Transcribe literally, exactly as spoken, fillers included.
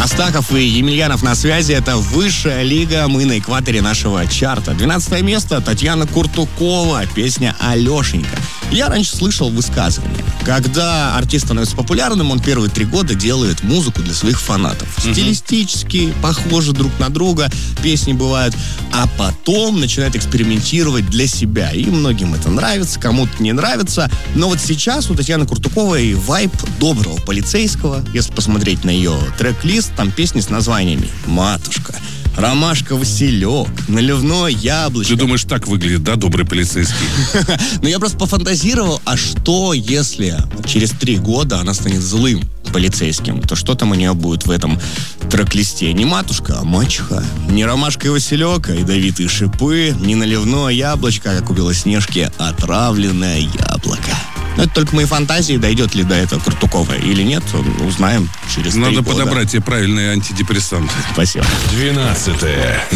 Астахов и Емельянов на связи. Это высшая лига. Мы на экваторе нашего чарта. двенадцатое место. Татьяна Куртукова. Песня «Алешенька». Я раньше слышал высказывание. Когда артист становится популярным, он первые три года делает музыку для своих фанатов. Mm-hmm. Стилистически похожи друг на друга. Песни бывают. А потом начинает экспериментировать для себя. И многим это нравится, кому-то не нравится. Но вот сейчас у Татьяны Куртуковой вайб доброго полицейского. Если посмотреть на ее трек-лист, там песни с названиями «Матушка», «Ромашка, Василек», «Наливное яблочко». Ты думаешь, так выглядит, да, добрый полицейский? Ну, я просто пофантазировал, а что, если через три года она станет злым полицейским? То что там у нее будет в этом трек-листе? Не матушка, а мачеха. Не ромашка и Василек, а ядовитые шипы. Не наливное яблочко, как у Белоснежки, а отравленное яблоко. Но это только мои фантазии. Дойдет ли до этого Куртукова или нет, узнаем через три года. Надо подобрать тебе правильные антидепрессанты. Спасибо. двенадцатое.